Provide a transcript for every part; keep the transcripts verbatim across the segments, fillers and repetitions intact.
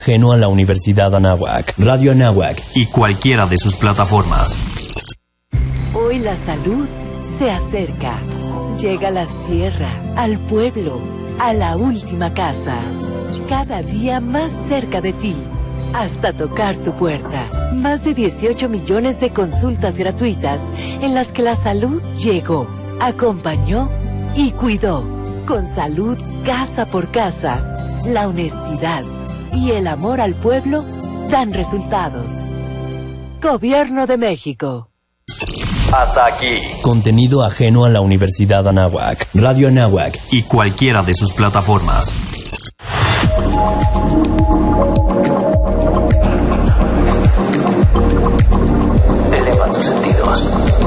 Ajeno a la Universidad Anáhuac, Radio Anáhuac y cualquiera de sus plataformas. Hoy la salud se acerca. Llega a la sierra, al pueblo, a la última casa. Cada día más cerca de ti, hasta tocar tu puerta. Más de dieciocho millones de consultas gratuitas en las que la salud llegó, acompañó y cuidó. Con salud casa por casa, la honestidad y el amor al pueblo dan resultados. Gobierno de México. Hasta aquí. Contenido ajeno a la Universidad Anáhuac, Radio Anáhuac y cualquiera de sus plataformas. Eleva tus sentidos.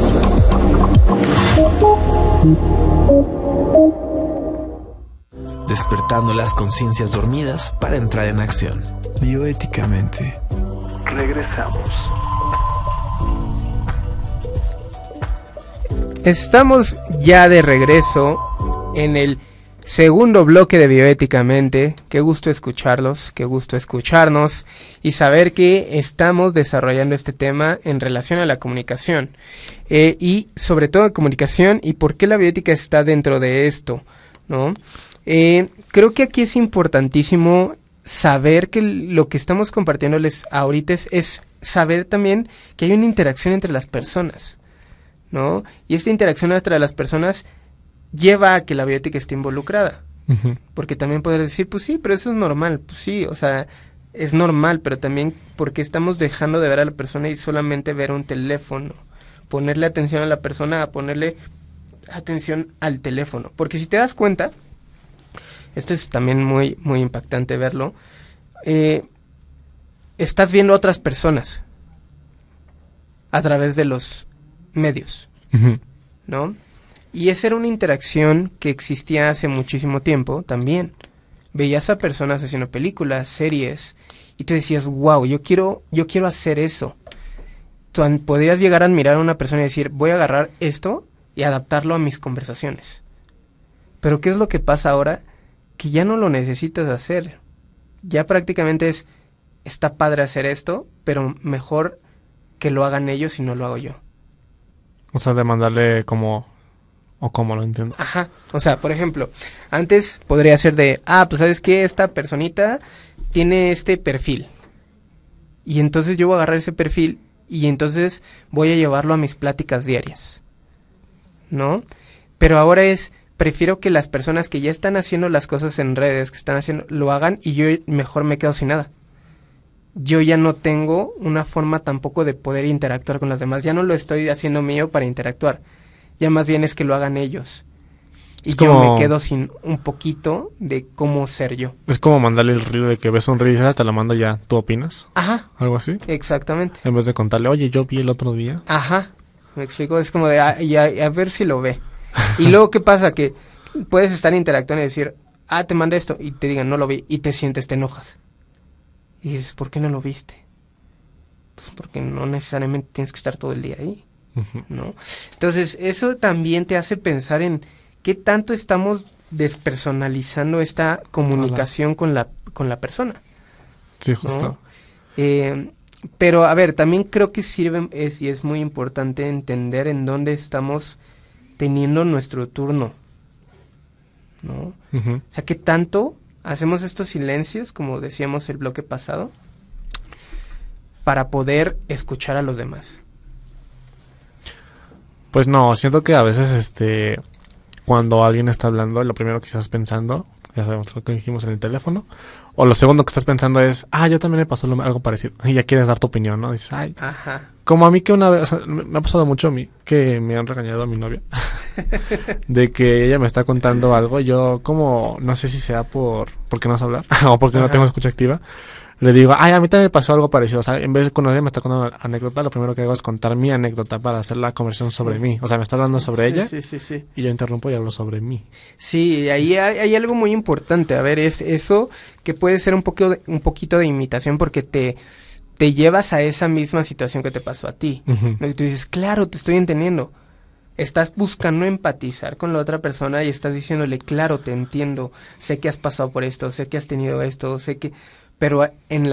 Despertando las conciencias dormidas para entrar en acción. Bioéticamente. Regresamos. Estamos ya de regreso en el segundo bloque de Bioéticamente. Qué gusto escucharlos, qué gusto escucharnos y saber que estamos desarrollando este tema en relación a la comunicación. Eh, y sobre todo en comunicación y por qué la bioética está dentro de esto, ¿no? Eh, creo que aquí es importantísimo saber que lo que estamos compartiéndoles ahorita es, es saber también que hay una interacción entre las personas, ¿no? Y esta interacción entre las personas lleva a que la bioética esté involucrada. Uh-huh. Porque también podrías decir, pues sí, pero eso es normal. Pues sí, o sea, es normal, pero también porque estamos dejando de ver a la persona y solamente ver un teléfono. Ponerle atención a la persona, a ponerle atención al teléfono. Porque si te das cuenta, esto es también muy, muy impactante verlo, eh, estás viendo a otras personas a través de los medios, uh-huh. ¿no? Y esa era una interacción que existía hace muchísimo tiempo también. Veías a personas haciendo películas, series, y tú decías, wow, yo quiero, yo quiero hacer eso. Tú an- podrías llegar a admirar a una persona y decir, voy a agarrar esto y adaptarlo a mis conversaciones. Pero ¿qué es lo que pasa ahora? Que ya no lo necesitas hacer. Ya prácticamente es, está padre hacer esto, pero mejor que lo hagan ellos y no lo hago yo. O sea, de mandarle como... ¿O cómo lo entiendo? Ajá. O sea, por ejemplo, antes podría ser de, ah, pues ¿sabes qué? Esta personita tiene este perfil. Y entonces yo voy a agarrar ese perfil y entonces voy a llevarlo a mis pláticas diarias, ¿no? Pero ahora es, prefiero que las personas que ya están haciendo las cosas en redes, que están haciendo, lo hagan y yo mejor me quedo sin nada. Yo ya no tengo una forma tampoco de poder interactuar con los demás. Ya no lo estoy haciendo mío para interactuar. Ya más bien es que lo hagan ellos. Y es yo como... me quedo sin un poquito de cómo ser yo. Es como mandarle el reel de que ves un reel y dices, te lo mando ya, ¿tú opinas? Ajá. Algo así. Exactamente. En vez de contarle, oye, yo vi el otro día. Ajá. Me explico, es como de, a, ya, a ver si lo ve. Y luego, ¿qué pasa? Que puedes estar interactuando y decir, ah, te mandé esto, y te digan, no lo vi, y te sientes, te enojas. Y dices, ¿por qué no lo viste? Pues porque no necesariamente tienes que estar todo el día ahí. ¿No? Entonces eso también te hace pensar en qué tanto estamos despersonalizando esta comunicación Hola. con la con la persona. Sí, justo. ¿No? Eh, pero a ver, también creo que sirve es, y es muy importante entender en dónde estamos teniendo nuestro turno, ¿no? Uh-huh. O sea, qué tanto hacemos estos silencios, como decíamos el bloque pasado, para poder escuchar a los demás. Pues no, siento que a veces este cuando alguien está hablando, lo primero que estás pensando, ya sabemos lo que dijimos en el teléfono, o lo segundo que estás pensando es, ah, yo también me pasó lo, algo parecido, y ya quieres dar tu opinión, ¿no? Dices, ay, ajá. Como a mí que una vez, o sea, me ha pasado mucho a mí, que me han regañado a mi novia, de que ella me está contando algo, yo como, no sé si sea por, porque no sé hablar, o porque ajá. no tengo escucha activa, le digo, ay, a mí también me pasó algo parecido. O sea, en vez de cuando ella me está contando una anécdota, lo primero que hago es contar mi anécdota para hacer la conversación sobre mí. O sea, me está hablando sobre sí, ella sí, sí, sí. y yo interrumpo y hablo sobre mí. Sí, ahí hay, hay algo muy importante. A ver, es eso que puede ser un, poco de, un poquito de imitación porque te, te llevas a esa misma situación que te pasó a ti. Uh-huh. Y tú dices, claro, te estoy entendiendo. Estás buscando empatizar con la otra persona y estás diciéndole, claro, te entiendo, sé que has pasado por esto, sé que has tenido esto, sé que... pero en